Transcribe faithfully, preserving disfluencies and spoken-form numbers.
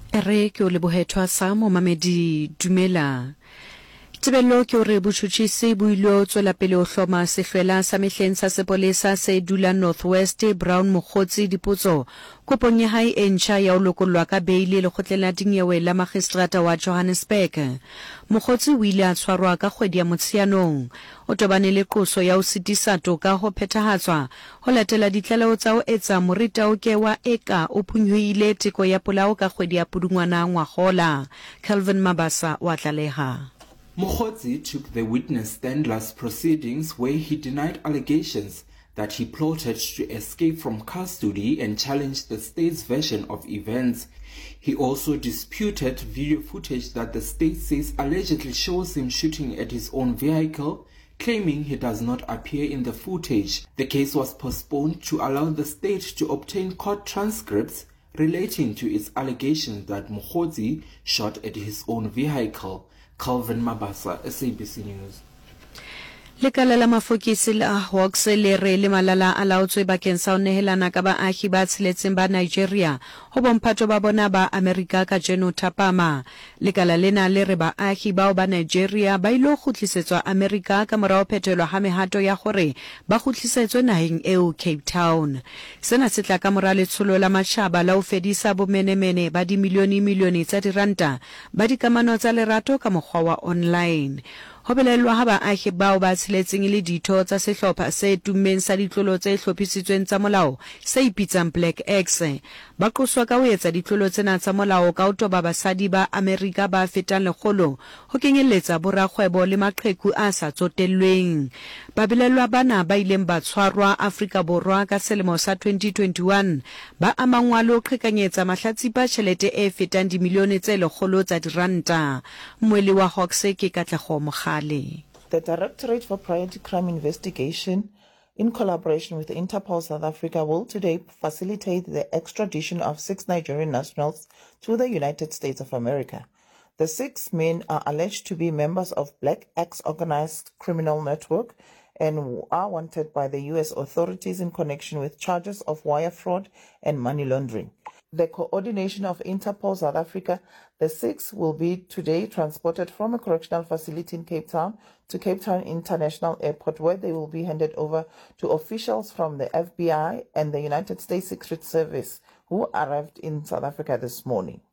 Ere ke o lebohetwa sa mo mamedi dumela. Tebello ke hore botjhutjhisi bo ile ho tswela pele ho hloma sehlwela sa mehleng sa sepolesa se dula Northwest Brown Mokgotsi dipotso kopong ya hae e ntjha ya ho lokollwa ka beile lekgotleng la dinyewe la magistrata wa Johannesburg. Mokgotsi o ile a tshwarwa ka kgwedi ya Motsheanong. O tobane le qoso ya ho sitisa toka ho phethahatswa ho latela ditlaleho tsa ho etsa morita o ke wa eka o phunyohile teko ya polao ka kgwedi ya Pudungwana ngwahola. Calvin Mabasa wa tlaleha. Mokgotsi took the witness stand last proceedings where he denied allegations that he plotted to escape from custody and challenged the state's version of events. He also disputed video footage that the state says allegedly shows him shooting at his own vehicle, claiming he does not appear in the footage. The case was postponed to allow the state to obtain court transcripts relating to its allegations that Mokgotsi shot at his own vehicle. Calvin Mabasa, S A B C News. Lekala la mafokisi la Hawks le re le malala a laotswe bakeng sa ho nehelana ka baahi ba tsheletseng ba Nigeria ho bomphato ba bona ba Amerika ka jeno thapama. Lekala lena le re baahi bao ba Nigeria ba ilo kgutlisetswa Amerika ka morao phethelwa ha mehato ya hore ba kgutlisetswe naheng eo Cape Town. Sena se tla ka mora letsholo la matjhaba la ho fedisa bomenemene ba dimilione milione tsa diranta ba dikamano tsa lerato ka mokgwa wa online. Ho belellwa ha baahi bao ba tsheletseng le ditho tsa sehlopha se tummeng sa ditlolo tse hlophisitsweng tsa molao se ipitsang Black X ba qoswa ka ho etsa ditlolo tsena tsa molao ka ho toba basadi ba Amerika ba fetang lekgolo ho kenyeletsa borakgwebo le maqheku a sa tsotellweng. Babelellwa bana ba ileng ba tshwarwa Afrika Borwa ka selemo sa twenty twenty-one ba amangwa le ho qhekanyetsa mahlatsipa tjhelete e fetang dimilione tse lekgolo tsa diranta. Mweli wa Hawks ke Katlego Mogale. The Directorate for Priority Crime Investigation, in collaboration with Interpol South Africa, will today facilitate the extradition of six Nigerian nationals to the United States of America. The six men are alleged to be members of Black X organized criminal network and are wanted by the U S authorities in connection with charges of wire fraud and money laundering. The coordination of Interpol South Africa, the six will be today transported from a correctional facility in Cape Town to Cape Town International Airport, where they will be handed over to officials from the F B I and the United States Secret Service, who arrived in South Africa this morning.